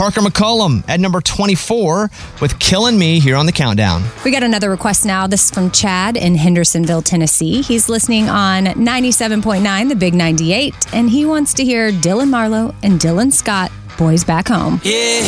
Parker McCollum at number 24 with Killing Me here on the countdown. We got another request now. This is from Chad in Hendersonville, Tennessee. He's listening on 97.9, the Big 98, and he wants to hear Dylan Marlowe and Dylan Scott, Boys Back Home. Yeah.